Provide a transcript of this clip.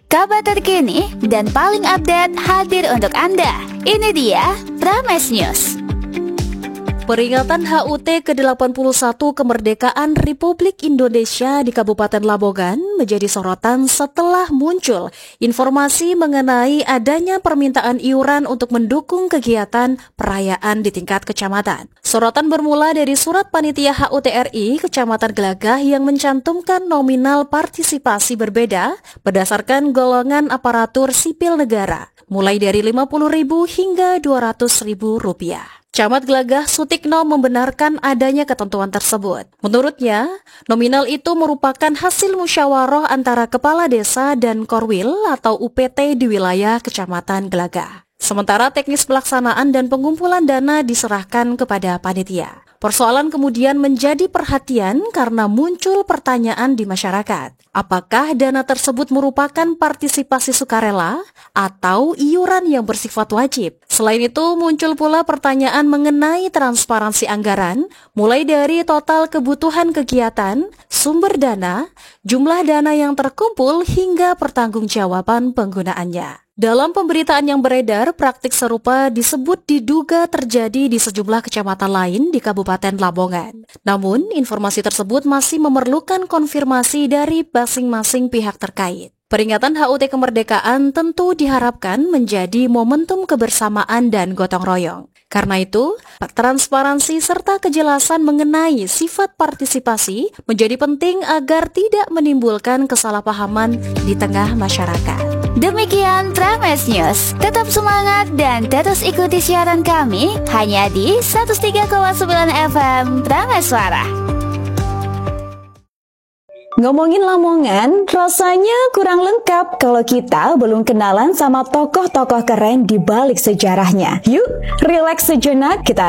Kabar terkini dan paling update hadir untuk Anda. Ini dia Prames News. Peringatan HUT ke-81 kemerdekaan Republik Indonesia di Kabupaten Lamongan menjadi sorotan setelah muncul informasi mengenai adanya permintaan iuran untuk mendukung kegiatan perayaan di tingkat kecamatan. Sorotan bermula dari surat panitia HUT RI Kecamatan Gelagah yang mencantumkan nominal partisipasi berbeda berdasarkan golongan aparatur sipil negara, mulai dari Rp50.000 hingga Rp200.000. Camat Gelagah Sutikno membenarkan adanya ketentuan tersebut. Menurutnya, nominal itu merupakan hasil musyawarah antara Kepala Desa dan Korwil atau UPT di wilayah Kecamatan Gelagah. Sementara teknis pelaksanaan dan pengumpulan dana diserahkan kepada panitia. Persoalan kemudian menjadi perhatian karena muncul pertanyaan di masyarakat. Apakah dana tersebut merupakan partisipasi sukarela atau iuran yang bersifat wajib? Selain itu, muncul pula pertanyaan mengenai transparansi anggaran, mulai dari total kebutuhan kegiatan, sumber dana, jumlah dana yang terkumpul, hingga pertanggungjawaban penggunaannya. Dalam pemberitaan yang beredar, praktik serupa disebut diduga terjadi di sejumlah kecamatan lain di Kabupaten Lamongan. Namun, informasi tersebut masih memerlukan konfirmasi dari masing-masing pihak terkait. Peringatan HUT kemerdekaan tentu diharapkan menjadi momentum kebersamaan dan gotong royong. Karena itu, transparansi serta kejelasan mengenai sifat partisipasi menjadi penting agar tidak menimbulkan kesalahpahaman di tengah masyarakat. Demikian Prames News. Tetap semangat dan terus ikuti siaran kami hanya di 103,9 FM Prames Suara. Ngomongin Lamongan, rasanya kurang lengkap kalau kita belum kenalan sama tokoh-tokoh keren di balik sejarahnya. Yuk, relax sejenak, kita